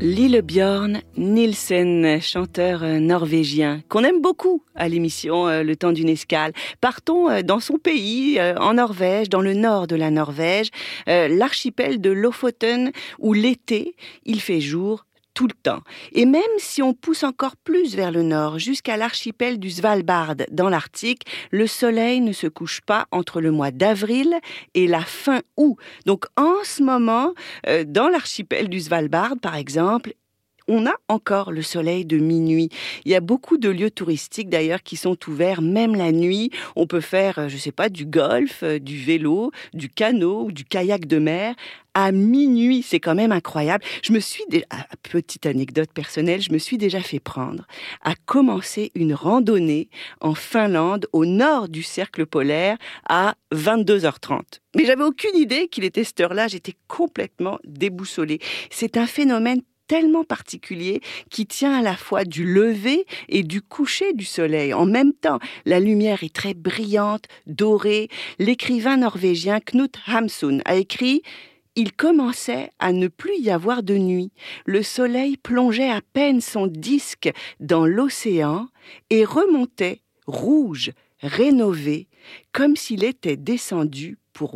Lillebjørn Nielsen, chanteur norvégien, qu'on aime beaucoup à l'émission Le Temps d'une escale. Partons dans son pays, en Norvège, dans le nord de la Norvège, l'archipel de Lofoten, où l'été, il fait jour tout le temps. Et même si on pousse encore plus vers le nord, jusqu'à l'archipel du Svalbard, dans l'Arctique, le soleil ne se couche pas entre le mois d'avril et la fin août. Donc en ce moment, dans l'archipel du Svalbard, par exemple, on a encore le soleil de minuit. Il y a beaucoup de lieux touristiques d'ailleurs qui sont ouverts même la nuit. On peut faire, je sais pas, du golf, du vélo, du canot ou du kayak de mer à minuit. C'est quand même incroyable. Petite anecdote personnelle, je me suis déjà fait prendre à commencer une randonnée en Finlande, au nord du cercle polaire, à 22h30. Mais j'avais aucune idée qu'il était cette heure-là. J'étais complètement déboussolée. C'est un phénomène tellement particulier qui tient à la fois du lever et du coucher du soleil. En même temps, la lumière est très brillante, dorée. L'écrivain norvégien Knut Hamsun a écrit « Il commençait à ne plus y avoir de nuit. Le soleil plongeait à peine son disque dans l'océan et remontait, rouge, rénové, comme s'il était descendu pour boire. »